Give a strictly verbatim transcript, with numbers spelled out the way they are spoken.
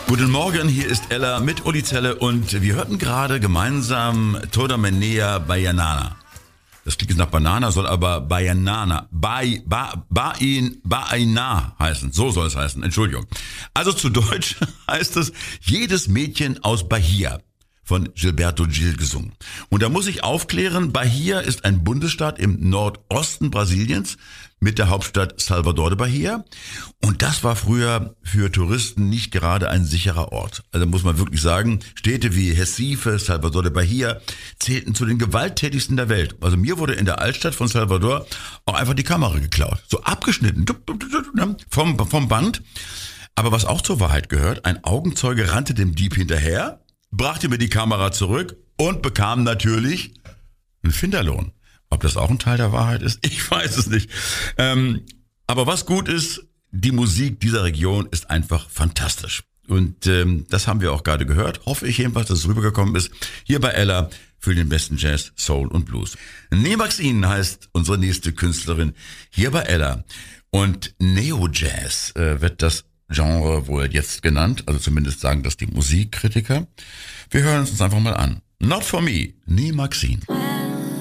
Guten Morgen, hier ist Ella mit Uli Zelle und wir hörten gerade gemeinsam Toda Menea Baianana. Das klingt jetzt nach Banana, soll aber Baianana, Bai, ba, Bain, Baina heißen. So soll es heißen, Entschuldigung. Also zu Deutsch heißt es, jedes Mädchen aus Bahia. Von Gilberto Gil gesungen. Und da muss ich aufklären, Bahia ist ein Bundesstaat im Nordosten Brasiliens mit der Hauptstadt Salvador de Bahia. Und das war früher für Touristen nicht gerade ein sicherer Ort. Also muss man wirklich sagen, Städte wie Recife, Salvador de Bahia zählten zu den gewalttätigsten der Welt. Also mir wurde in der Altstadt von Salvador auch einfach die Kamera geklaut. So abgeschnitten vom, vom Band. Aber was auch zur Wahrheit gehört, ein Augenzeuge rannte dem Dieb hinterher, brachte mir die Kamera zurück und bekam natürlich einen Finderlohn. Ob das auch ein Teil der Wahrheit ist, ich weiß es nicht. Ähm, aber was gut ist, die Musik dieser Region ist einfach fantastisch. Und ähm, das haben wir auch gerade gehört. Hoffe ich jedenfalls, dass es rübergekommen ist. Hier bei Ella für den besten Jazz, Soul und Blues. Nemaxin heißt unsere nächste Künstlerin hier bei Ella. Und Neo-Jazz äh, wird das Genre wohl jetzt genannt, also zumindest sagen das die Musikkritiker. Wir hören es uns einfach mal an. Not for me, Nemaxin.